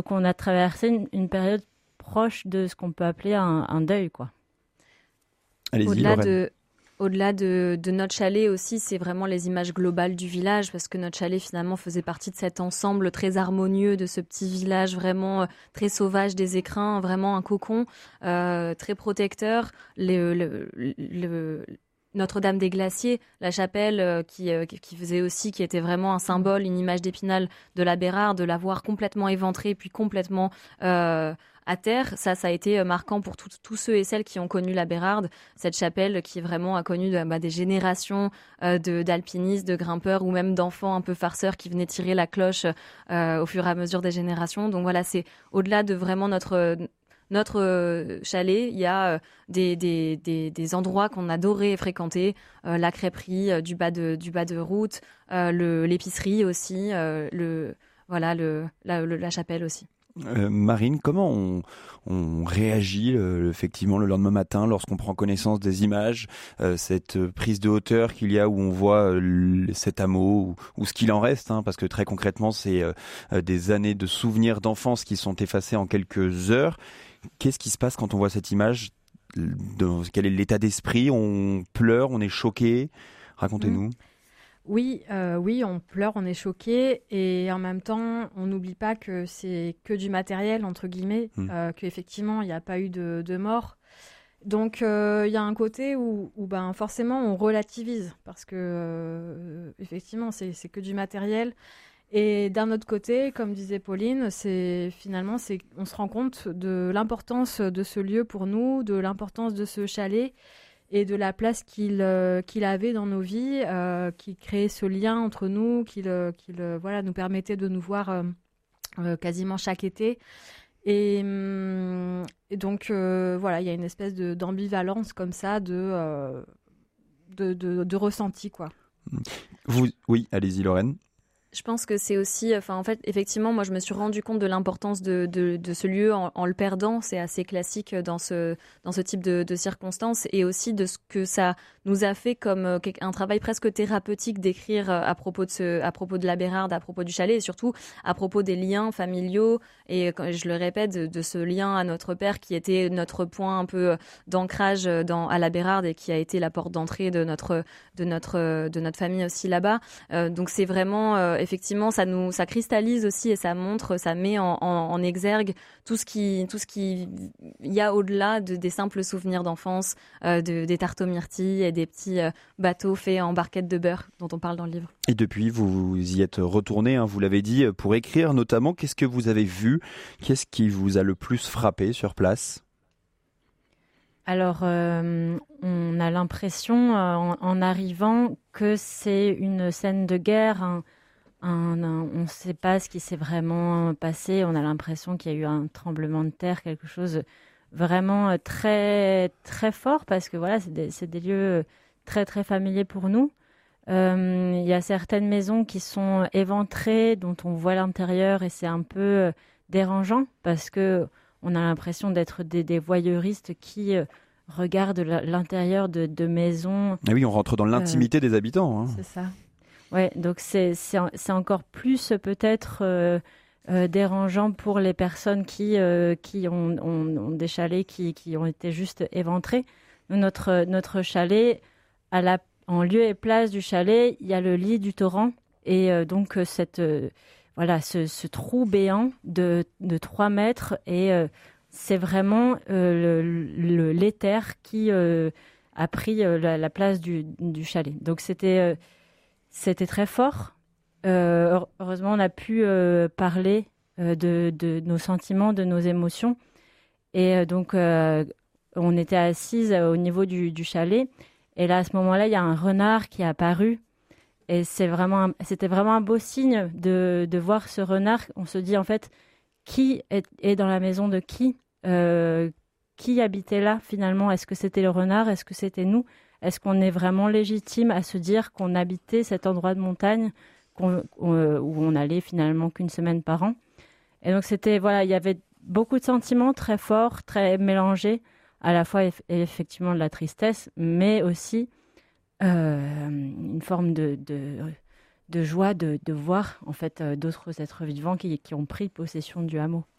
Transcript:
donc on a traversé une période proche de ce qu'on peut appeler un deuil, quoi. Allez-y, Au-delà Lorraine. de, au-delà de notre chalet aussi, c'est vraiment les images globales du village, parce que notre chalet finalement faisait partie de cet ensemble très harmonieux de ce petit village vraiment très sauvage des écrins, vraiment un cocon très protecteur. Notre-Dame des Glaciers, la chapelle qui faisait aussi, qui était vraiment un symbole, une image d'Épinal de la Bérarde, de la voir complètement éventrée puis complètement à terre. Ça a été marquant pour tous ceux et celles qui ont connu la Bérarde, cette chapelle qui vraiment a connu des générations d'alpinistes, de grimpeurs ou même d'enfants un peu farceurs qui venaient tirer la cloche au fur et à mesure des générations. Donc voilà, c'est au-delà de vraiment notre chalet, il y a des endroits qu'on adorait fréquenter, la crêperie du bas de route, l'épicerie aussi, la chapelle aussi. Marine, comment on réagit effectivement le lendemain matin lorsqu'on prend connaissance des images, cette prise de hauteur qu'il y a où on voit cet hameau ou ce qu'il en reste, hein, parce que très concrètement c'est des années de souvenirs d'enfance qui sont effacés en quelques heures. Qu'est-ce qui se passe quand on voit cette image? Quel est l'état d'esprit? On pleure, on est choqué? Racontez-nous. Oui, on pleure, on est choqué et en même temps, on n'oublie pas que c'est que du matériel, entre guillemets, qu'effectivement, il n'y a pas eu de mort. Donc, il y a un côté où forcément, on relativise parce que, effectivement, c'est que du matériel. Et d'un autre côté, comme disait Pauline, on se rend compte de l'importance de ce lieu pour nous, de l'importance de ce chalet et de la place qu'il avait dans nos vies, qui créait ce lien entre nous, nous permettait de nous voir quasiment chaque été. Et donc, il y a une espèce d'ambivalence comme ça, de ressenti, quoi. Oui, allez-y Lorraine. Je pense que c'est aussi, effectivement, moi je me suis rendu compte de l'importance de ce lieu en le perdant. C'est assez classique dans ce type de circonstances, et aussi de ce que ça nous a fait comme un travail presque thérapeutique d'écrire à propos de la Bérarde, à propos du chalet, et surtout à propos des liens familiaux. Et je le répète, de ce lien à notre père qui était notre point un peu d'ancrage à la Bérarde et qui a été la porte d'entrée de notre famille aussi là-bas. Donc c'est vraiment effectivement, ça cristallise aussi et ça met en exergue tout ce qui y a au-delà des simples souvenirs d'enfance, des tartes aux myrtilles et des petits bateaux faits en barquettes de beurre dont on parle dans le livre. Et depuis, vous y êtes retourné, hein, vous l'avez dit, pour écrire notamment. Qu'est-ce que vous avez vu? Qu'est-ce qui vous a le plus frappé sur place? Alors, on a l'impression, en arrivant, que c'est une scène de guerre. On ne sait pas ce qui s'est vraiment passé. On a l'impression qu'il y a eu un tremblement de terre, quelque chose vraiment très, très fort, parce que voilà, c'est des lieux très, très familiers pour nous. Il y a certaines maisons qui sont éventrées, dont on voit l'intérieur, et c'est un peu dérangeant, parce que on a l'impression d'être des voyeuristes qui regardent l'intérieur de maisons. Ah oui, on rentre dans l'intimité des habitants. Hein. C'est ça. Ouais, donc c'est encore plus peut-être dérangeant pour les personnes qui ont des chalets qui ont été juste éventrés. Nous, notre chalet, en lieu et place du chalet, il y a le lit du torrent, et donc ce trou béant de 3 mètres, et c'est vraiment l'éther qui a pris la place du chalet. Donc c'était très fort. Heureusement, on a pu parler de nos sentiments, de nos émotions. Et donc, on était assises au niveau du chalet. Et là, à ce moment-là, il y a un renard qui est apparu. Et c'était vraiment un beau signe de voir ce renard. On se dit, en fait, qui est dans la maison de qui? Qui habitait là, finalement? Est-ce que c'était le renard? Est-ce que c'était nous? Est-ce qu'on est vraiment légitime à se dire qu'on habitait cet endroit de montagne où on allait finalement qu'une semaine par an? Et donc il y avait beaucoup de sentiments très forts, très mélangés, à la fois effectivement de la tristesse, mais aussi une forme de joie de voir en fait d'autres êtres vivants qui ont pris possession du hameau.